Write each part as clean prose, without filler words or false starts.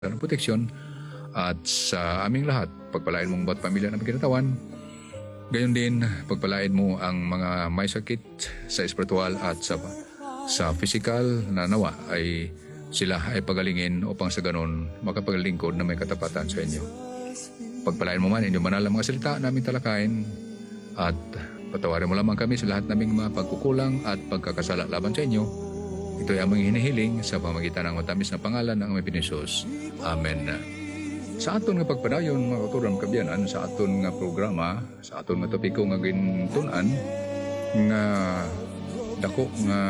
ng proteksyon at sa aming lahat, pagpalain mong bawat pamilya ng kinatawan. Gayon din, pagpalain mo ang mga may sakit sa espiritual at sa physical na nawa ay sila ay pagalingin upang sa ganon makapaglingkod na may katapatan sa inyo. Pagpalain mo man inyong banal na mga salita namin talakayin at patawarin mo lamang kami sa lahat naming mga pagkukulang at pagkakasala laban sa inyo. Ito ay aming hinihiling sa pamagitan ng matamis na pangalan ng aming Pinisos. Amen. Sa aton nga pagpadayon, mga kauturan kabiyanan, sa aton nga programa, sa aton nga topiko nga gintunan, nga dako nga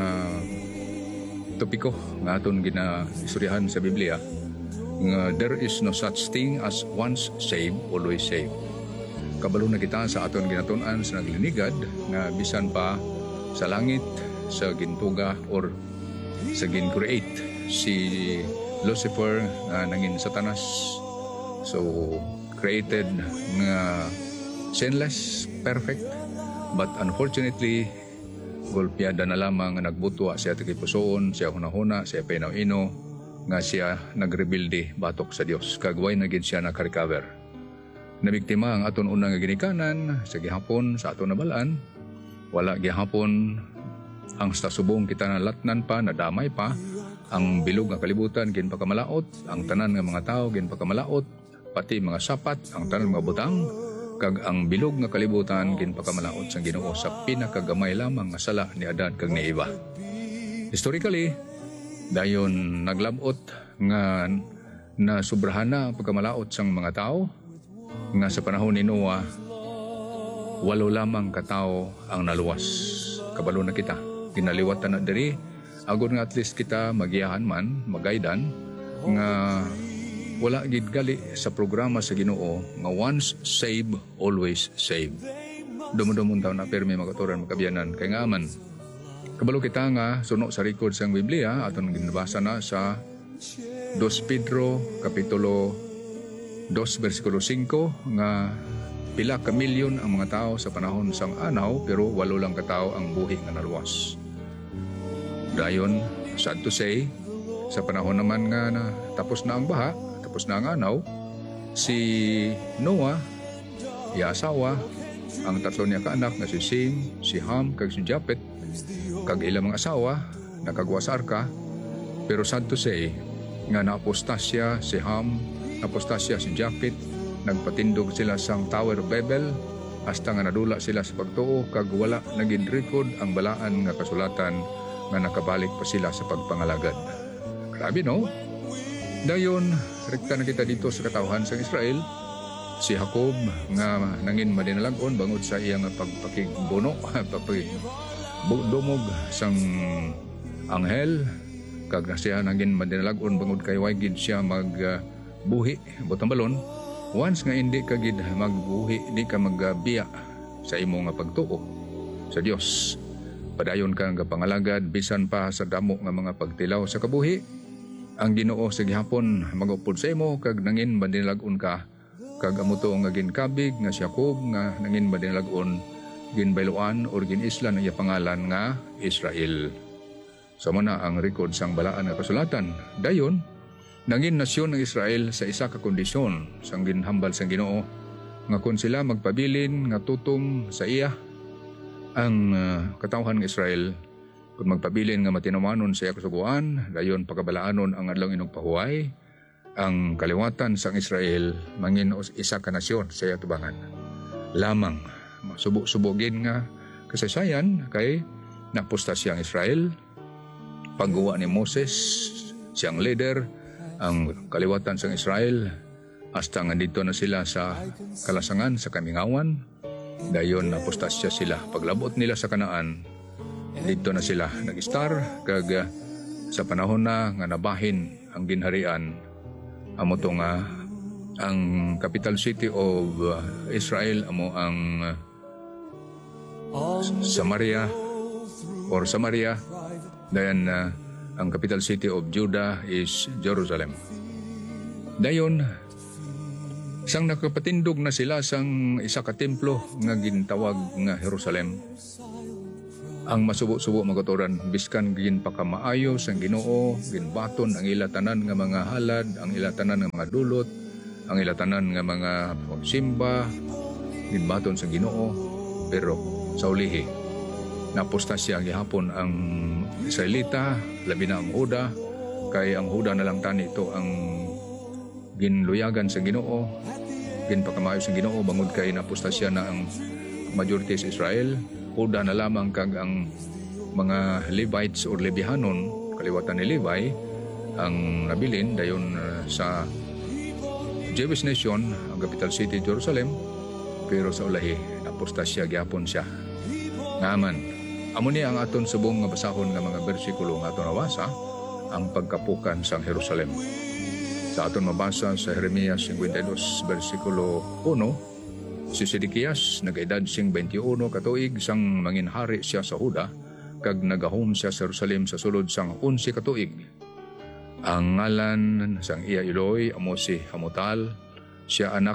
topiko nga aton ginaistoryahan sa Biblia, nga there is no such thing as once saved, always saved. Kabalo na kita sa aton ginatunan sa naglinigad, nga bisan pa sa langit, sa gintuga, or sa gin-create si Lucifer nga nangin Satanas. So created nga sinless, perfect, but unfortunately golpeada na lamang nga nagbutwa siya tikipusoon, siya hunahuna, siya painaw-ino, nga siya nagrebelde batok sa Dios. Kagway na gid siya naka-recover. Nabiktima ang aton unang ginikanan sa gihapon sa aton nabalaan. Wala gihapon ang subong kita nalatnan pa, nadamay pa, ang bilog nga kalibutan gin pagkamalaot, ang tanan nga mga tao gin pagkamalaot, pati mga sapat, ang tanan mga butang, kag ang bilog nga kalibutan gin pagkamalaot sa Ginoo sa pinakagamay lamang nga sala ni Adan kag ni Eva. Historically, dayon naglabot nga nasubrahan na ang pagkamalaot sang mga tao, nga sa panahon ni Noah, 8 lamang katao ang naluwas. Kabalo na kita. Ginaliwatan na diri agud nga at least kita magiyahan man magaydan nga wala gid gali sa programa sa Ginoo nga once save always save. Dumudumon taw na permi magaturan makabiyanan kay nga man kabalo kita nga suno sa record sang Biblia aton ginabasa na sa 2 Pedro kapitulo 2 bersikulo 5 nga pila ka milyon ang mga tao sa panahon sang anaw pero 8 lang ka tao ang buhi nga naluwas. Dayon, sad to say, sa panahon naman nga na tapos na ang baha, tapos na ang anaw, si Noah, iya asawa, ang 3 niya kaanak na si Sem, si Ham, kag si Japet, kag ilang mga asawa, nakagwa sa arka, pero sad to say, nga naapostasya si Ham, apostasya si Japet, nagpatindog sila sang Tower of Babel, hasta nga nadula sila sa pagtuo, kag wala naging record ang balaan nga kasulatan nga nakabalik pa sila sa pagpangalagad. Grabe no? Dayon, rekta na kita dito sa katawhan sa Israel. Si Jacob nga nangin madinalagon bangod sa iyang pagpakigbuno, pagpakigdumog sang anghel. Kag siya nangin madinalagon bangod kay wagid siya magbuhi, butang balon. Once nga hindi ka gid magbuhi, di ka magbiya sa imo nga pagtuo sa Dios. Padayon ka nga pangalagad bisan pa sa damo nga mga pagtilaw sa kabuhi. Ang Ginoo sa gihapon magupod sa imo kag nangin madinalagon ka kag amuto nga ginkabig nga si Jacob nga nangin madinalagon ginbayloan or ginisla ng iya pangalan nga Israel. Sama na ang record sang balaan nga kasulatan. Dayon nangin nasyon ng Israel sa isa ka kondisyon sang ginhambal sang Ginoo nga kun sila magpabilin nga tutom sa iya ang katawhan ng Israel kung magpabilin nga matinawanon sa iya kasuguan, dayon pagkabalaanon ang adlong inugpahuway, ang kaliwatan sang Israel mangin isa ka nasyon sa iya tubangan. Lamang masubok-subogin nga kasaysayan kay napostasya ang Israel, pagguwa ni Moses siyang leader, ang kaliwatan sang Israel hasta nga dito na sila sa kalasangan sa kamingawan. Dayon napostasya sila. Paglabot nila sa Kanaan, dito na sila nag-star kag sa panahon na nga nabahin ang ginharian amo to nga ang capital city of Israel amo ang Samaria dayon ang capital city of Judah is Jerusalem. Dayon sang nakapatindog na sila sang isa ka templo nga gintawag nga Jerusalem. ang masubo-subo magaturan biskan gin pakamaayo sang Ginoo, ginbaton ang ila tanan nga mga halad, ang ila tanan nga mga dulot, ang ila tanan nga mga pagsimba, ginbaton sang Ginoo. Pero sa ulihi napostasya gihapon ang Israelita, labi na ang Huda, kay ang Huda na lang tani ito ang ginluyagan sa Ginoo, ginpakamaayo sa Ginoo bangod kay napostasya na ang majority sa Israel. Huda na lamang kag ang mga Levites or Lebihanon, kaliwatan ni Levi, ang nabilin dayon sa Jewish nation, ang capital city Jerusalem. Pero sa ulahi napostasya gyapon siya. Ngaman, amo ni ang aton subong nga basahon nga mga bersikulo nga aton nawasa ang pagkapukan sa Jerusalem. Sa aton mabasa sa Jeremias 52 bersikulo 1, si Sedekias nag-edad sing 21 katuig sang manginhari siya sa Huda, kag nagahom siya sa Jerusalem sa sulod sang 11 katuig. Ang ngalan sang iya iloy amo si Hamutal, siya anak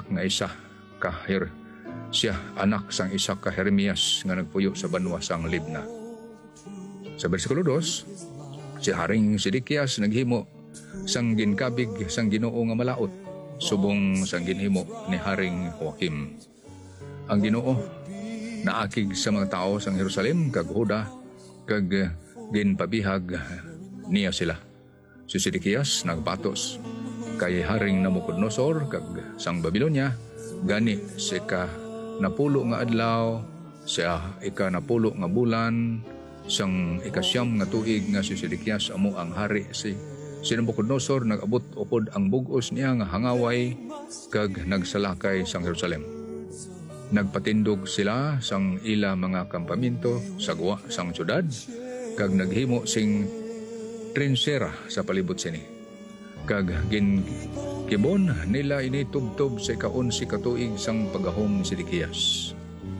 sang isa ka Jeremias nga nagpuyo sa banwa sang Libna. Sa bersikulo 2, si Haring Sedekias naghimo sang ginkabig sang Ginoo nga malaot, subong sang ginhimo ni Haring Joakim. Ang Ginoo naakig sa mga tao sa Jerusalem kag Huda, kag ginpabihag niya sila. Si Sedekias nagbatos kay Haring Nabucodonosor kag sang Babilonia, gani si napulo nga adlaw sa napulo nga bulan sang ikasyam nga tuig nga si Sedekias amo ang hari. Si Nabucodonosor nag-abot upod ang bugos niya nga hangaway kag nagsalakay sang Jerusalem. Nagpatindog sila sang ila mga kampamento sa guwa sang syudad, kag naghimo sing trinsera sa palibot sini. Kag kibon nila ini tubtob sa ika-11 katuig sang pagahom ni Sedekias.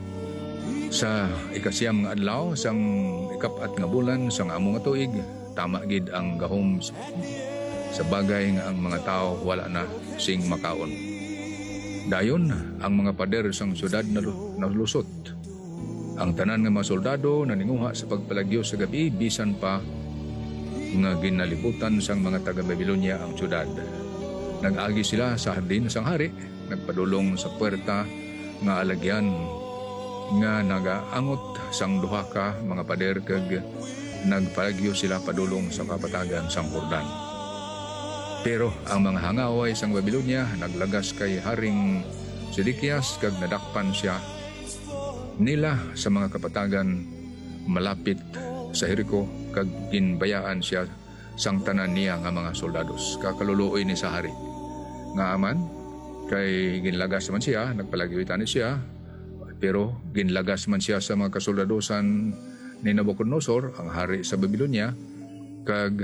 Sa ikasyam nga adlaw sang ikapat nga bulan sang amo nga tuig, tama gid ang gahom sa bagay nga ang mga tao wala na sing makaon. Dayon ang mga pader sang syudad nalusot. Ang tanan nga mga soldado naninguha sa pagpalagyo sa gabi, bisan pa nga ginalibutan sang mga taga Babilonia ang syudad. Nag-agi sila sa hardin sang hari, nagpadulong sa puwerta nga alagyan nga nagaangot sang duha ka mga pader, kag nagpalagyo sila padulong sa kapatagan sang Jordan. Pero ang mga hangaway sang Babilonia naglagas kay Haring Sedekias, kag nadakpan siya nila sa mga kapatagan malapit sa Jericho, kag ginbayaan siya sang tanan niya nga mga soldados. Kakaluluoy ni sa hari nga aman kay ginlagas man siya, nagpalagyo ni siya, pero ginlagas man siya sa mga kasoldadosan ni Nabucodonosor, ang hari sa Babilonia, kag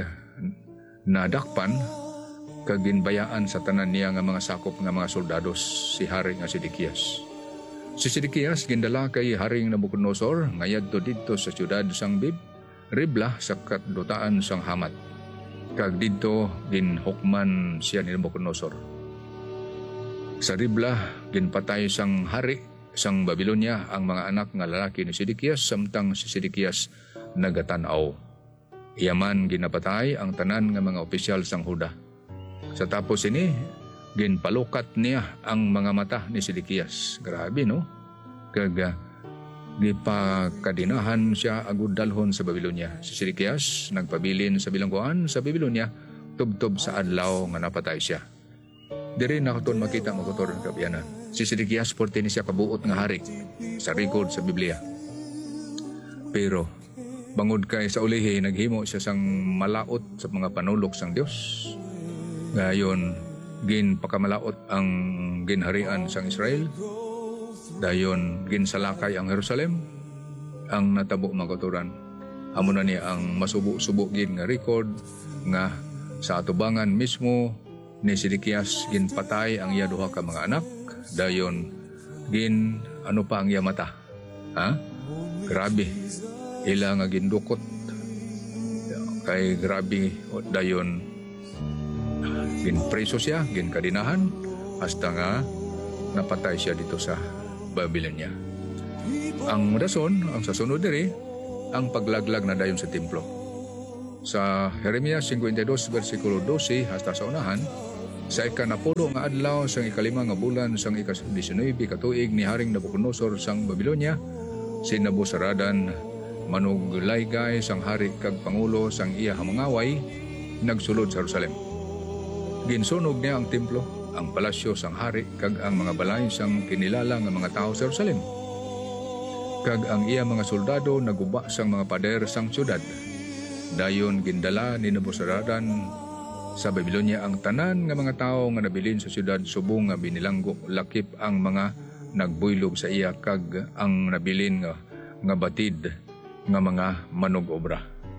nadakpan kag ginbayaan sa tanan niya nga mga sakop nga mga soldados si hari nga Sedekias. Si Sedekias gindala kay Haring Nabucodonosor ngayadto didto sa syudad sang Ribla sa kadutaan sang Hamat, kag didto ginhukman siya ni Nabucodonosor. Sa Ribla ginpatay sang hari sang Babilonia ang mga anak nga lalaki ni Sedekias, samtang si Sedekias nagatanaw. Iyaman ginapatay ang tanan nga mga opisyal sang Huda. Sa tapos ini, ginpalukat niya ang mga mata ni Sedekias. Grabe, no? Kag gipakadinahan siya agud dalhon sa Babilonia. Si Sedekias nagpabilin sa bilangguan sa Babilonia, tubtob sa adlaw nga napatay siya. Diri na katon makita magutor ng kabiyanan. Si Sedekias 14 siya kabuot nga hari sa record sa Biblia. Pero bangod kay sa ulihi, naghimo siya sang malaot sa mga panulok sang Dios. Gayon, ginpakamalaot ang ginharian sang Israel. Dayon, ginsalakay ang Jerusalem. Ang natabo magaturan, amo na niya ang masubo-subo gin nga record nga sa atubangan mismo ni Sedekias ginpatay ang iya duha ka mga anak. Dayon, ano pa ang iya mata? Grabe. Ila nga gindukot. Kay grabe, dayon ginpreso siya, ginkadinahan, hasta nga napatay siya dito sa Babilonia. Ang rason, ang sasunod diri, ang paglaglag na dayon sa templo. Sa Jeremias 52 versikulo 12 hasta sa unahan, sa ikanapulo nga adlaw sang ikalima nga bulan sang ika-19 katuig ni Haring Nabucodonosor sang Babilonia, si Nabuzaradan manuglaygay sang hari kag pangulo sang iya hamangaway nagsulod sa Jerusalem. Ginsunog niya ang templo, ang palasyo sang hari kag ang mga balay sang kinilala nga mga tao sa Jerusalem. Kag ang iya mga soldado naguba sang mga pader sang syudad. Dayon gindala ni Nabuzaradan sa Babilonia ang tanan nga mga tao nga nabilin sa syudad subong nga binilanggo, lakip ang mga nagbuylog sa iya kag ang nabilin nga batid nga mga manug-obra.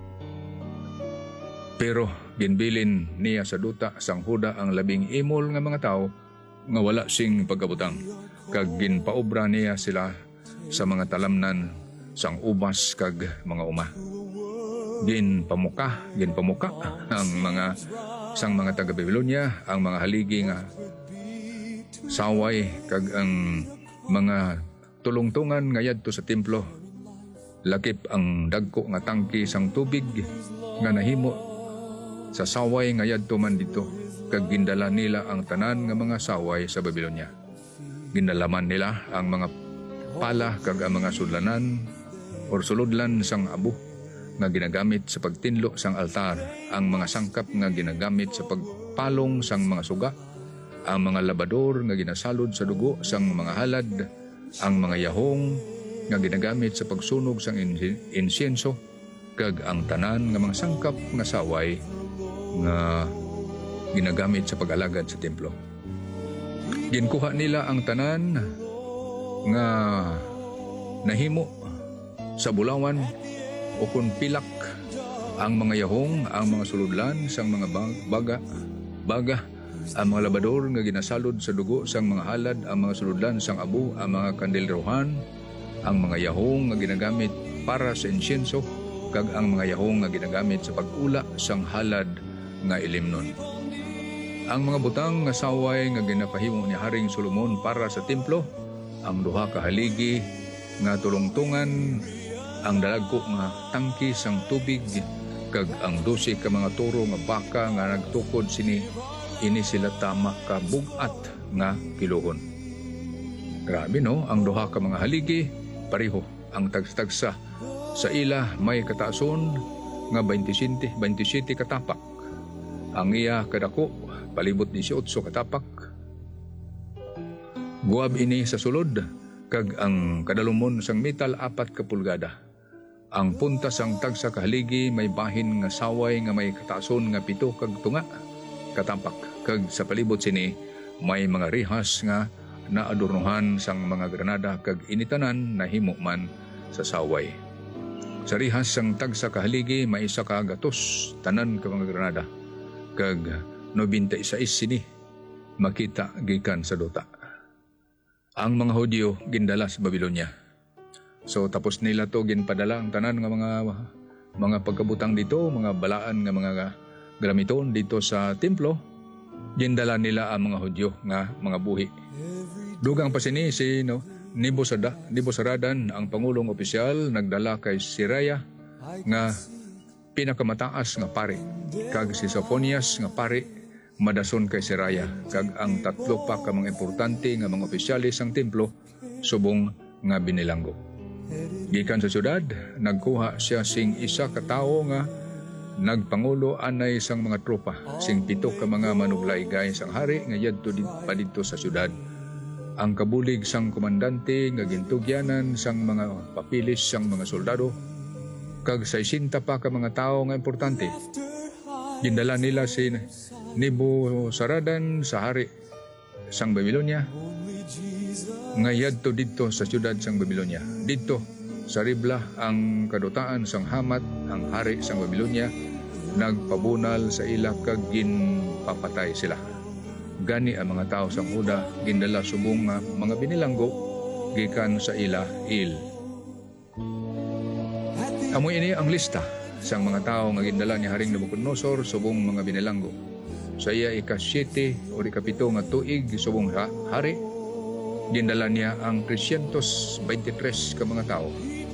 Pero ginbilin niya sa duta sang Huda ang labing imol nga mga tao nga wala sing pagkabutang, kag ginpaobra niya sila sa mga talamnan sang ubas kag mga uma. Ginpamuka ang mga sang mga taga Babylonia ang mga haligi nga saway kag ang mga tulungtungan nga yadto sa templo. Lakip ang dagko nga tangki sang tubig nga nahimo sa saway nga yadto man dito, kag gindala nila ang tanan nga mga saway sa Babylonia. Ginalaman nila ang mga pala kag ang mga sudlanan or suludlan sang abo nga ginagamit sa pagtinlo sang altar, ang mga sangkap nga ginagamit sa pagpalong sang mga suga, ang mga labador nga ginasalod sa dugo sang mga halad, ang mga yahong nga ginagamit sa pagsunog sang insenso, kag ang tanan nga mga sangkap nga saway nga ginagamit sa pag-alagad sa templo. Ginkuha nila ang tanan nga nahimo sa bulawan o kung pilak, ang mga yahong, ang mga suludlan sang mga baga, ang mga labador nga ginasalod sa dugo sang mga halad, ang mga suludlan sang abo, ang mga kandilrohan, ang mga yahong nga ginagamit para sa insenso, kag ang mga yahong nga ginagamit sa pag-ula sang halad nga ilimnon. Ang mga butang nga saway nga ginapahimo ni Haring Solomon para sa templo, ang duha ka haligi nga tulungtungan, ang dalagko nga tangki sang tubig, kag ang 12 ka mga toro nga baka nga nagtukod sini, ini sila tama ka bugat nga kiluhon. Grabe no, ang duha ka mga haligi pareho ang tagsa sa ila may kataason nga 27 katapak. Ang iya kadako palibot 18 katapak. Guwab ini sa sulod, kag ang kadalumon sang metal 4 ka pulgada. Ang punta sang tagsa ka haligi may bahin nga saway nga may kataason nga 7 kag tunga katapak, kag sa palibot sini may mga rihas nga naadornohan sang mga granada kag initanan na himo man sa saway. Sa rihas sang tagsa ka haligi may isa ka gatos tanan ka mga granada, kag 96 sini makita gikan sa duta. Ang mga Hudyo gindala sa Babylonia. So tapos nila to ginpadala ang tanan nga mga pagkabutang dito, mga balaan nga mga gramiton dito sa templo. Gindala nila ang mga Hudyo nga mga buhi. Dugang pa sini si Nabuzaradan, ang pangulong opisyal, nagdala kay Siraya nga pinakamataas nga pari, kag si Sophonias nga pari madason kay Siraya, kag ang 3 pa ka mga importante nga mga opisyalis sang templo subong nga binilanggo. Gikan sa syudad, nagkuha siya sing isa ka tawo nga nagpangulo anay sang mga tropa, sing 7 ka mga manuglaygay sang hari nga yadto pa dito sa syudad. Ang kabulig sang komandante nga gintugyanan sang mga papilis sang mga soldado, kag 60 pa ka mga tao nga importante. Gindala nila si Nabuzaradan sa hari sang Babylonia nga yadto dito sa syudad sang Babylonia. Dito sa Ribla ang kadutaan sang Hamat, ang hari sang Babylonia, nagpabunal sa ila kag ginpapatay sila. Gani ang mga tao sang Huda gindala subong nga mga binilanggo gikan sa ila il. Amo ini ang lista sang mga tao nga gindala ni Haring Nabucodonosor subong mga binilanggo. Sa iya ika-7 o ika-7 nga tuig subong hari, gindala niya ang 323 ka mga tao.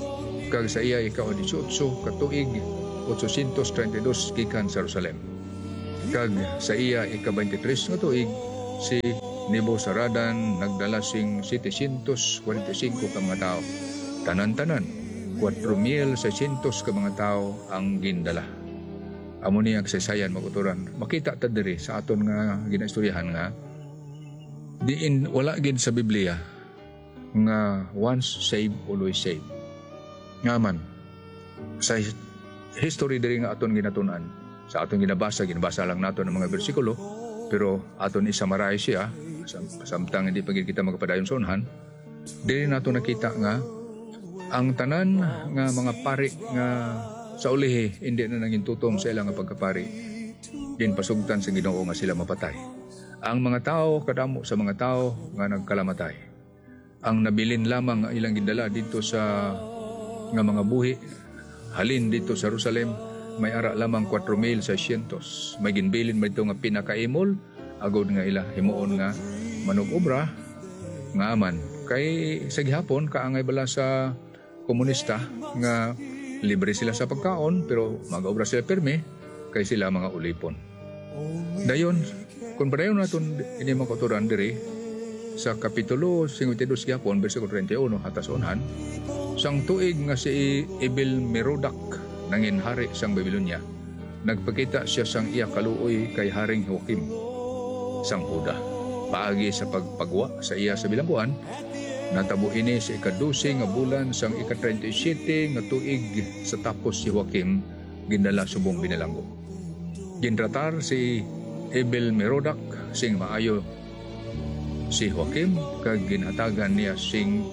kag sa iya ikaw 18 katuig 832 gikan sa Jerusalem. Kag sa iya ika-23 nga tuig si Nebuzaradan nagdala sing 745 ka mga tao. Tanan-tanan 4,600 ka mga tao ang gindala. Amo ni ang saysayan maguturan. Makita ta diri sa aton nga ginaistoryahan nga diin wala gid sa Biblia nga once saved always saved. Ngaman sa history diri nga aton ginatunan, sa aton ginabasa lang nato ng mga bersikulo, pero aton isamaray siya samtang hindi pa gid kita magpadayon sa unhan. Diri nato nakita nga ang tanan nga mga pari nga sa ulihi hindi na naging tutom sa ilang pagkapari, din pasugtan sa Ginoo nga sila mapatay. Ang mga tao kadamo sa mga tao nga nagkalamatay. Ang nabilin lamang ang ilang gindala dito sa nga mga buhi halin dito sa Jerusalem, may ara lamang 4,600. May ginbilin may ito nga pinakaimol agod nga ila himuon nga manug-obra nga aman kay sa gihapon kaangay bala sa komunista nga libre sila sa pagkaon pero mag-obra sila pirmi kay sila mga ulipon. Dayon kung padayon naton ini makuturan diri sa kapitulo 52 gihapon bersikulo 31 hatas unhan, sang tuig nga si Ebel Merodach nangin hari sang Babylonia, nagpakita siya sang iya kaluoy kay Haring Joachim sang Huda. Paagi sa pagpagwa sa iya sa bilangguan, natabo ini sa ika-12 nga bulan sang ika-37 nga tuig sa tapos si Joachim gindala subong binalanggo. Ginratar si Ebel Merodach sing maayo si Joachim kag ginhatagan niya sing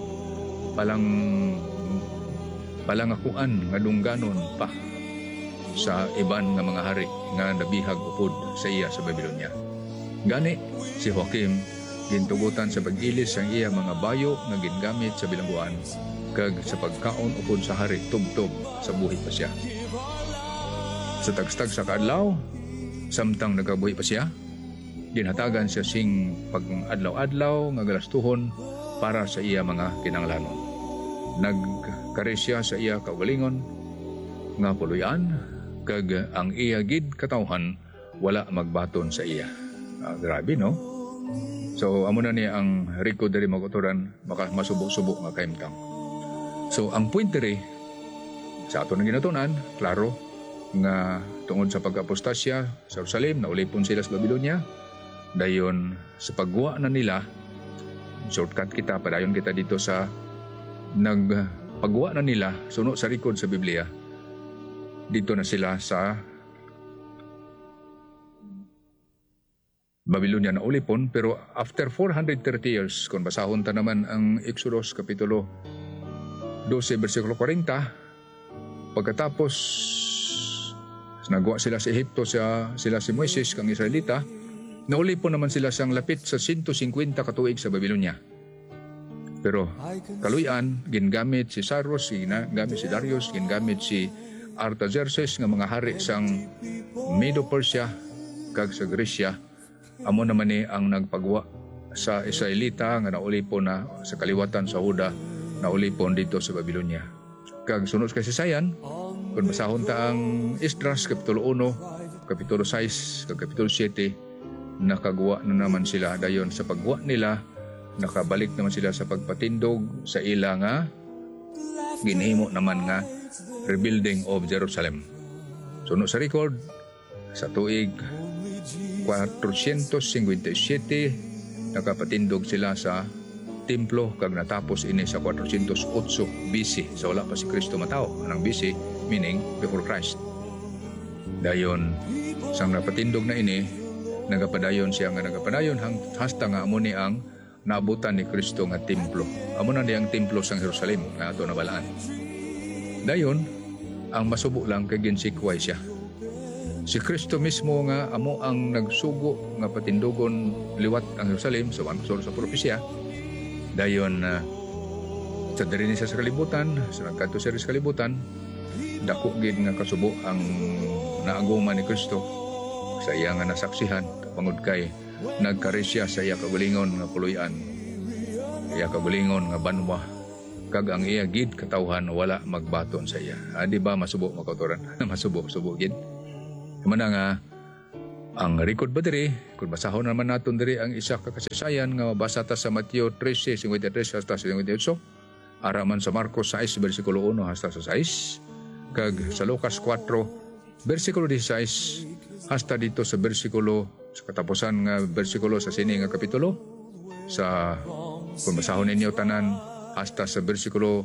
palangakuan nga dungganon pa sa iban nga mga hari nga nabihag upod sa iya sa Babylonia. Gani si Joachim gintugutan sa pag-ilis ang iya mga bayo nga gingamit sa bilangguan kag sa pagkaon upod sa hari tubtob sa buhi pa siya. Sa tagstag sa kaadlaw samtang nagabuhi pa siya, ginhatagan siya sing pag-adlaw-adlaw nga galastuhon para sa iya mga kinanglanon. Nagkari siya sa iya kaugalingon nga puluyan kag ang iya gid katawhan wala magbaton sa iya. Grabe no? So amo na niya ang record diri maguturan maka masubok-subok nga kaimtang. So ang point diri sa aton nga ginatunan, klaro nga tungod sa pag-apostasya sa Jerusalem naulipon sila sa Babylonia. Dayon sa pagwa na nila, shortcut kita, padayon kita dito sa nagpagwa na nila, suno sa record sa Biblia, dito na sila sa Babylonia na ulipon. Pero after 430 years, kung basahon ta naman ang Exodus Kapitulo 12, versikulo 40, pagkatapos nagwa sila sa Ehipto, sila si Moises kang Israelita, naulipon naman sila sang lapit sa 150 katuig sa Babylonia. Pero kaluyan, gingamit si Cyrus, gingamit si Darius, gingamit si Artaxerxes nga mga hari sang Medo-Persia kag sa Gresya. Amo naman ni ang nagpagwa sa Israelita nga naulipon na sa kaliwatan sa Huda, naulipon dito sa Babylonia. Kag sunod kasi sayan, kung basahon ta ang Esdras Kapitulo 1, Kapitulo 6, kag Kapitulo 7, nakagawa na naman sila. Dayon sa paggawa nila, nakabalik naman sila sa pagpatindog sa ila nga ginhimo naman nga rebuilding of Jerusalem. Suno sa record sa tuig 457 nakapatindog sila sa templo kag natapos ini sa 408 BC. So wala pa si Kristo matao. Anong BC? Meaning before Christ. Dayon sang napatindog na ini, nagapadayon siya nga nagapadayon hasta nga amo ni ang naabutan ni Kristo nga templo. Amo na niyang templo sang Jerusalem nga ato nabalaan. Dayon ang masubo lang kay ginsikway siya. Si Kristo mismo nga amo ang nagsugo nga patindogon liwat ang Jerusalem sa sa propesya. Dayon sa diri ni sa kalibutan, sa nagkadto sa kalibutan, dako gid nga kasubo ang naaguma ni Kristo sa iya nga nasaksihan pangud kay nagkari siya sa iya kaugalingon nga puloy-an, iya kaugalingon nga banwa kag ang iya gid katawhan wala magbaton sa iya. Di ba masubo makautoran? Masubo gid. Mana nga ang record ba diri, kung basahon naman naton diri ang isa ka kasaysayan nga mabasa ta sa Mateo 13:53 hasta 58, araman sa Marcos 6 bersikulo 1 hasta sa 6, kag sa Lucas 4 bersikulo 16 hasta dito sa bersikulo sa katapusan nga bersikulo sa sini nga kapitulo, sa kung basahon ninyo tanan hasta sa bersikulo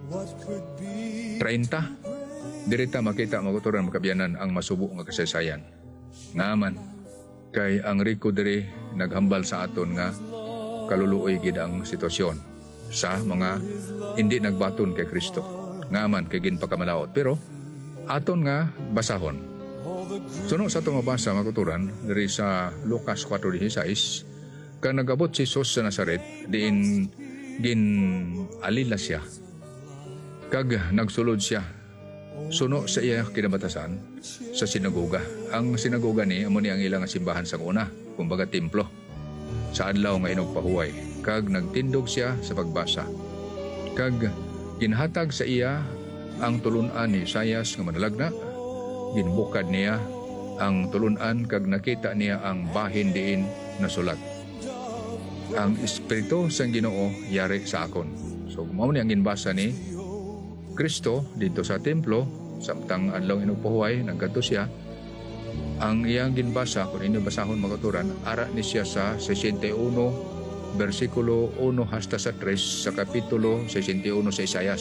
30, dirita makita maguturan makabiyanan ang masubo nga kasaysayan. Ngaman kay ang riko diri naghambal sa aton nga kaluluoy gid ang sitwasyon sa mga hindi nagbaton kay Kristo. Ngaman kay ginpakamalaot, pero aton nga basahon. Suno sa itong mabasa maguturan diri sa Lucas 4:16, ka nagabot si Jesus sa Nazaret, diin gin alila siya, kag nagsulod siya suno sa iya kinabatasan sa sinagoga. Ang sinagoga ni amo ni ang ilang simbahan sa una, kumbaga templo, sa adlaw nga inugpahuway. Kag nagtindog siya sa pagbasa, kag ginhatag sa iya ang tulunan ni Isaias nga manalagna. Ginbukad niya ang tulunan kag nakita niya ang bahin diin nasulat, ang Espiritu sang Ginoo yari sa akon. So mao ni ang ginbasa ni Kristo dito sa templo samtang adlaw inugpahuway nagkadto siya. Ang iyang ginbasa, kung inyo basahon magaturan, ara ni siya sa 61 bersikulo 1 hasta sa 3 sa kapitulo 61 sa Isaias.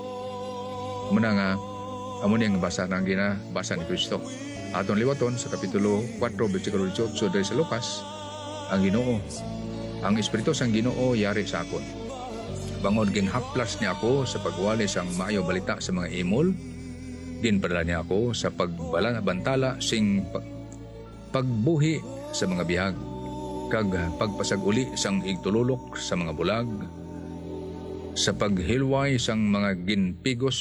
Muna nga amo ni ang basa ng ginabasa ni Kristo. Aton liwaton sa kapitulo 4 bersikulo 18 diri sa Lucas, ang Ginoo, ang Espiritu sang Ginoo yari sa akon. Bangod ginhaplas niya ako sa pagwali sang maayo balita sa mga imol. Ginpadala niya ako sa pagbantala sing pagbuhi sa mga bihag, kag pagpasaguli sang igtululok sa mga bulag, sa paghilway sang mga ginpigos,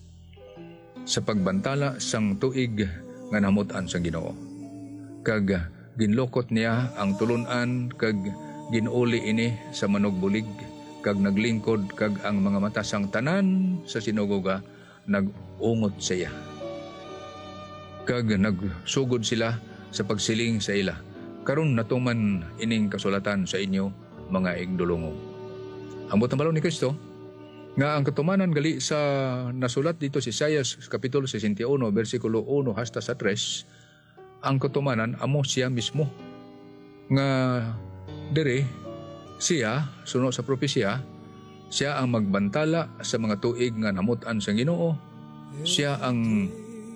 sa pagbantala sang tuig nga namutan sang Ginoo. Kag ginlokot niya ang tulunan kag ginuli ini sa manugbulig, kag naglingkod kag ang mga mata sang tanan sa sinagoga nagungot sa iya. Kag nagsugod sila sa pagsiling sa ila, karon natuman ining kasulatan sa inyo mga igdulungog. Ang butang balon ni Kristo nga ang katumanan gali sa nasulat dito si Isaias kapitulo 61 bersikulo 1 hasta sa 3, ang katumanan amo siya mismo nga diri siya suno sa propesya, siya ang magbantala sa mga tuig nga namutan sang Ginoo. Siya ang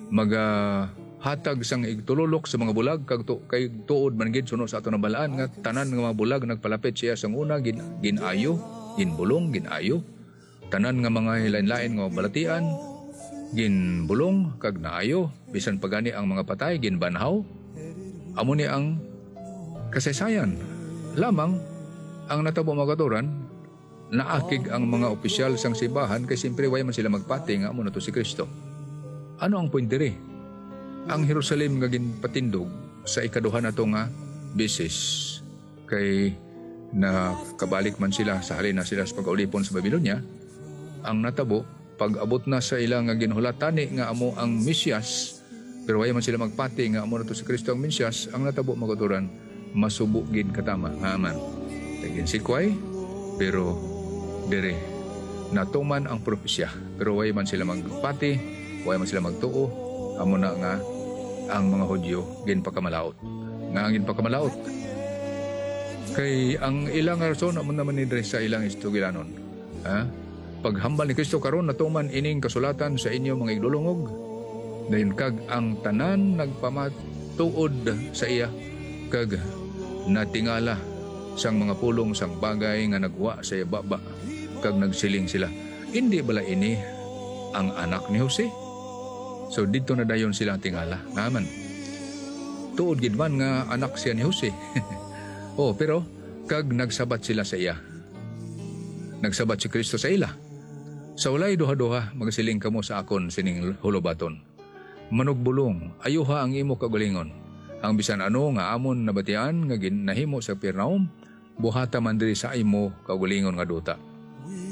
magahatag sang igtululok sa mga bulag, kag kay tuod man gid suno sa aton nabalaan nga tanan nga mga bulag nagpalapit siya sang una ginayo, ginbulong, ginayo. Tanan nga mga hilain-lain nga balatian ginbulong kag naayo, bisan pagani ang mga patay ginbanhaw. Amo ni ang kasaysayan. Lamang ang natabo magaturan, naakig ang mga opisyal sang simbahan kay siyempre way man sila magpati nga amo na to si Kristo. Ano ang point diri? Ang Jerusalem nga ginpatindog sa ikaduha na to nga beses, kay nakabalik man sila sa halin na sila sa pag-ulipon sa Babylonia. Ang natabo, pag-abot na sa ilang nga ginhulatani nga amo ang Mesyas, pero way man sila magpati nga amo na to si Kristo ang Mesyas, ang natabo magaturan, masubo gid katama nga man. Tagin sikway, pero dire natuman ang propesya, pero way man sila magpati, way man sila magtuo. Amo na nga ang mga Hudyo ginpakamalaot. Nga ang ginpakamalaot kay ang ilang rason amo naman ni dire sa ilang istugilanon. Paghambal ni Kristo karon natuman ining kasulatan sa inyo mga igdulungog, dayon kag ang tanan nagpamatuod sa iya, kag natingala sang mga pulong sang bagay nga nagwa sa ibaba, kag nagsiling sila, hindi bala ini ang anak ni Jose? So dito na dayon sila tingala naman, tuod gid man nga anak siya ni Jose. Pero kag nagsabat sila sa iya, nagsabat si Kristo sa ila, sa walay duha-duha magsiling kamo sa akon sining hulobaton, manugbulong ayuha ang imo kagalingon, ang bisan ano nga amon nabatian nga ginahimo sa Pernaum, buhata man diri sa imo kaugalingon nga duta.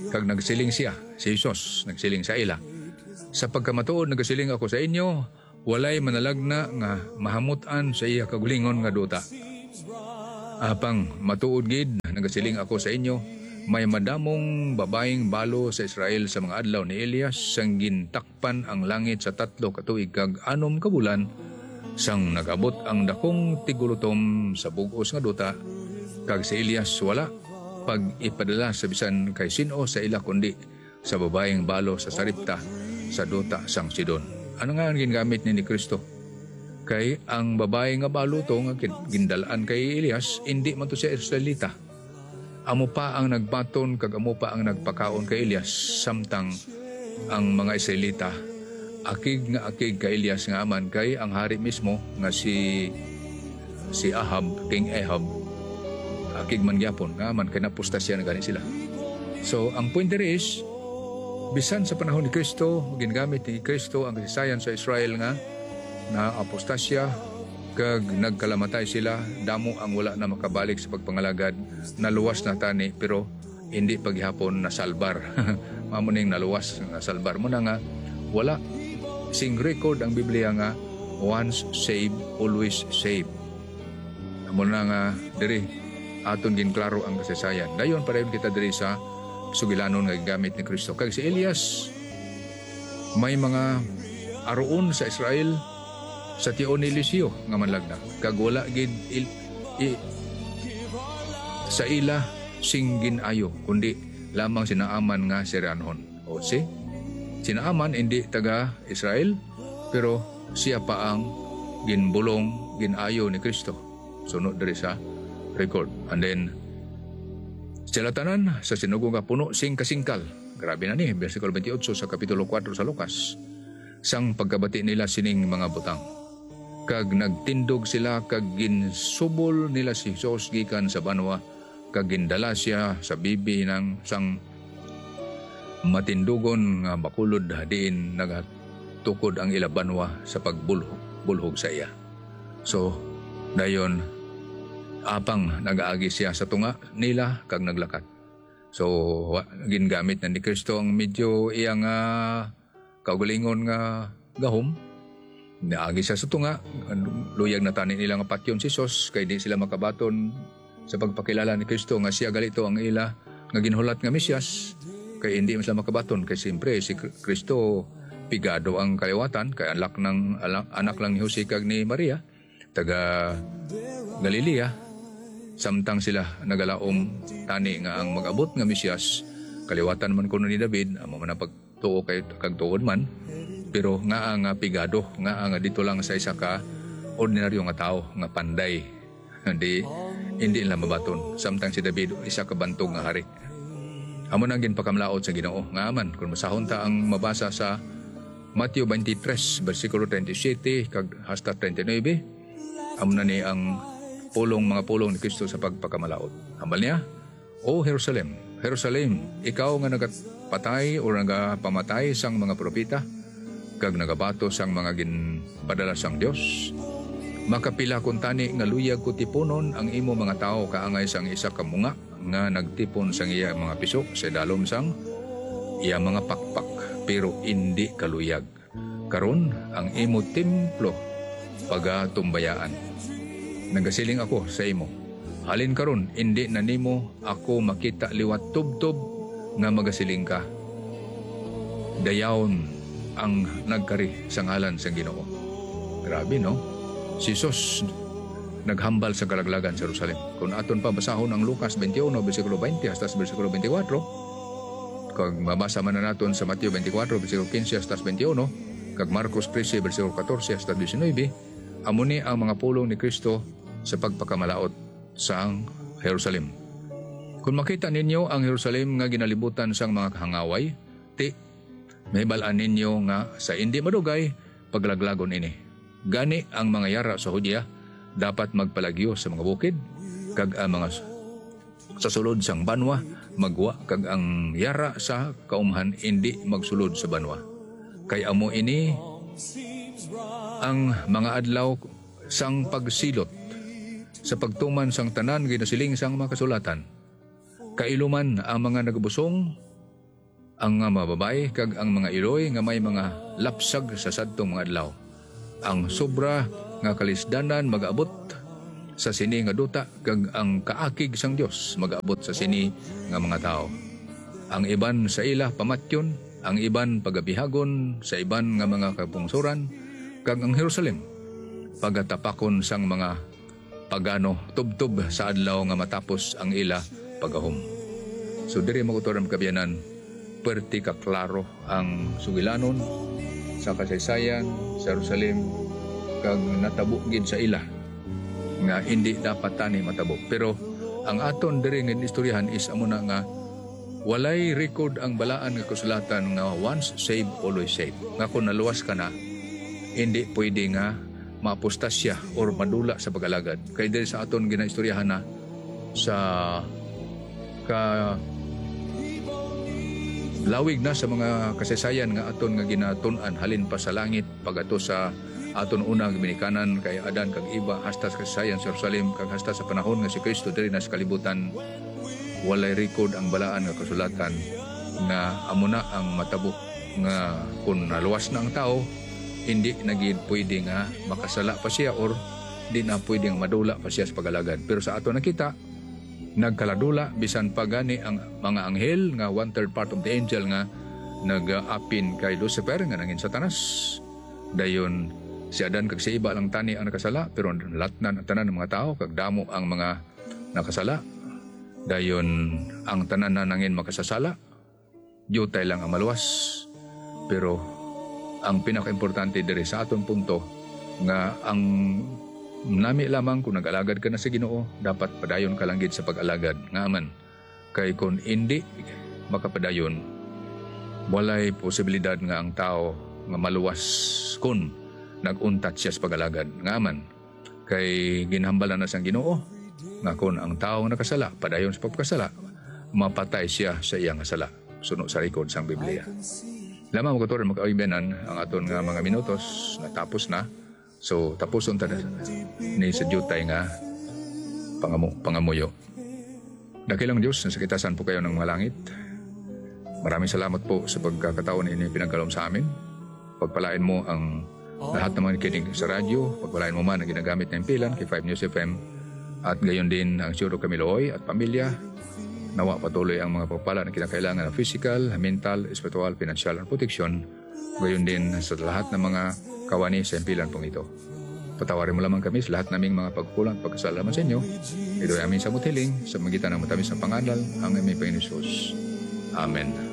Kag nagsiling siya, si Jesus, nagsiling sa ila. Sa pagkamatuod nagsiling ako sa inyo, walay manalagna nga mahamutan sa iya kagulingon nga duta. Apang matuod gid nagsiling ako sa inyo, may madamong babaeng balo sa Israel sa mga adlaw ni Elias sang gintakpan ang langit sa 3 ka tuig kag 6 ka bulan sang nagabot ang dakong tigulutom sa bug-os nga duta kag si Elias wala pag ipadala sa bisan kay sino sa ila kundi sa babaeng balo sa Saripta sa duta sang Sidon. Ano nga ang gingamit ni Kristo? Kay ang babae nga balo to nga gindalaan kay Elias, hindi man to siya Israelita. Amo pa ang nagbaton kag amo pa ang nagpakaon kay Elias samtang ang mga Israelita akig kay Elias nga aman kay ang hari mismo nga si Ahab, King Ahab, akig man gyapon nga man kay napostasya na gani sila. So ang point there is, bisan sa panahon ni Kristo, gingamit ni Kristo ang kasaysayan sa Israel nga na apostasya kag nagkalamatay sila, damo ang wala na makabalik sa pagpangalagad, naluwas na tani pero hindi paghihapon nasalbar. Mamuning naluwas nasalbar mo na nga wala sing record ang Biblia nga once saved always saved. Amo na nga diri aton ginklaro ang kasaysayan. Dayon pareho kita diri sa sugilanon nga gamit ni Kristo. Kag si Elias may mga aroon sa Israel sa tion ni Eliseo nga manlagna kag wala gid sa ila singgin ayo kundi lamang sinaaman nga si Ranhon. O sinaaman hindi taga Israel pero siya pa ang ginbulong ginayo ni Kristo. Sunod diri sa record. And then sila tanan sa sinugo nga puno sing kasingkal. Grabe na ni bersikulo 28 sa kapitulo 4 sa Lucas. Sang pagkabati nila sining mga butang. Kag nagtindog sila kag ginsubol nila si Jesus gikan sa banwa kag gindala siya sa bibi ng sang matindugon nga bakulod diin nagatukod ang ila banwa sa pagbulhog sa iya. So dayon apang nagaagi siya sa tunga nila kag naglakat. So gingamit na ni Kristo ang medyo iyang kaugalingon nga gahom. Naagi siya sa tunga, luyag na tani nila nga patyon si Jesus kay di sila makabaton sa pagpakilala ni Kristo nga siya galito ang ila nga ginhulat nga Mesyas kay hindi sila makabaton kay siyempre si Kristo pigado ang kaliwatan kay anak lang ni Jose kag ni Maria taga Galilea samtang sila nagalaom tani nga ang mag-abot nga Mesyas kaliwatan man kuno ni David amo man pagtuo kay kag tuod man pero nga ang pigado nga ang dito lang sa isa ka ordinaryo nga tao nga panday hindi nila mabaton samtang si David isa ka bantog nga hari. Amo nang ginpakamlaot sa Ginoo nga aman kung masahon ta ang mabasa sa Matthew 23 bersikulo 37 kag hasta 39 amo na ni ang mga pulong ni Kristo sa pagpakamalaot. Ambal niya, O Jerusalem, Jerusalem, ikaw nga nagapatay o nagapamatay sang mga propeta kag nagabato sang mga ginpadala sang Dios, makapila kun tani nga luyag ko tiponon ang imo mga tao kaangay sang isa ka munga nga nagtipon sang iya mga piso sa dalom sang iya mga pakpak pero hindi kaluyag. Karon ang imo templo pagatumbayaan. Nagasiling ako sa imo, halin karon hindi na nimo ako makita liwat tubtob nga magasiling ka. Dayawon ang nagkari sa ngalan sa Ginoo. Grabe no? Si Jesus naghambal sa kalaglagan sa Jerusalem. Kung aton pa basahon ang Lucas 21 bersikulo 20 hasta bersikulo 24, kag mabasa man na naton sa Mateo 24 bersikulo 15 hasta 21, kag Marcos 13 bersikulo 14 hasta 19, amo ni ang mga pulong ni Kristo sa pagpakamalaot sa Jerusalem. Kung makita ninyo ang Jerusalem nga ginalibutan sang mga kahangaway, may balaan ninyo nga sa hindi madugay paglaglagon ini. Gani ang mga yara sa Hudya dapat magpalagyo sa mga bukid kag ang mga sa sulod sang banwa magwa kag ang yara sa kaumhan hindi magsulod sa banwa. Kay amo ini ang mga adlaw sang pagsilot sa pagtuman sang tanan ginasiling sang mga kasulatan. Kailuman ang mga nagbusong ang mga babae kag ang mga iloy nga may mga lapsag sa sadtong mga adlaw. Ang sobra nga kalisdanan magaabot sa sini nga duta kag ang kaakig sang Dios magaabot sa sini nga mga tao. Ang iban sa ila pamatyon, ang iban pagabihagon sa iban nga mga kapungsuran, kag ang Jerusalem pagatapakon sang mga pagano tubtob sa adlaw nga matapos ang ila pagahom. So diri magutoran kabiyanan, perti ka klaro ang sugilanon sa kasaysayan sa Jerusalem kag natabo gid sa ila nga hindi dapat tani matabo. Pero ang aton diri nga istoryahan is amo na nga walay record ang balaan nga kasulatan nga once saved always saved. Nga kung naluwas ka na, hindi pwede nga maapostasya or madula sa pag-alagad. Kaya diri sa aton ginaistoryahan na sa lawig na sa mga kasaysayan nga aton nga ginatun-an halin pa sa langit pagato sa aton unang ginikanan kay Adan kag Eva hasta sa kasaysayan sa Jerusalem kag hasta sa panahon nga si Kristo diri na sa kalibutan, walay record ang balaan nga kasulatan nga amo na ang matabo nga kung naluwas na ang tao, hindi na gid pwede nga makasala pa siya or di na pwedeng madula pa siya sa pag-alagad. Pero sa ato nakita, nagkaladula bisan pa gani ang mga anghel nga 1/3 part of the angel nga nag-apin kay Lucifer nga nangin Satanas. Dayon si Adan kag si Eva lang tani ang nakasala, pero latnan ang tanan ng mga tao kag damo ang mga nakasala. Dayon ang tanan na nangin makasasala, jutay lang ang maluwas. Pero ang pinaka-importante diri sa aton punto nga ang nami lamang kung nag-alagad ka na sa Ginoo, dapat padayon ka lang gid sa pag-alagad nga aman. Kay kung hindi makapadayon, walay posibilidad nga ang tao nga maluwas kung nag-untat siya sa pag-alagad nga aman. Kay ginhambalan na sang Ginoo nga kung ang tao nakasala, padayon sa pagkasala, mapatay siya sa iyang sala. Suno sa record sang Biblia. Lamang magkaturan magkaibenan ang aton nga mga minutos na tapos na. So tapuson ta ni sa jutay nga pangamuyo. Dakilang Diyos, nasa kitasan po kayo ng mga langit. Maraming salamat po sa pagkakataon na inyo pinagkalom sa amin. Pagpalain mo ang lahat ng mga nakikinig sa radyo. Pagpalain mo man ang ginagamit ng pilan kay 5 News FM. At gayon din ang Siyuro Kamiloy at pamilya. Nawa patuloy ang mga pagpala na kinakailangan ng physical, mental, spiritual, financial, at protection. Gayon din sa lahat ng mga kawani sa impilan pong ito. Patawarin mo lamang kami sa lahat naming mga pagkukulang at pagkasalaman sa inyo. Ito ay aming samot hiling sa magitan ng matamis na pangalan ang aming Panginoon Jesus. Amen.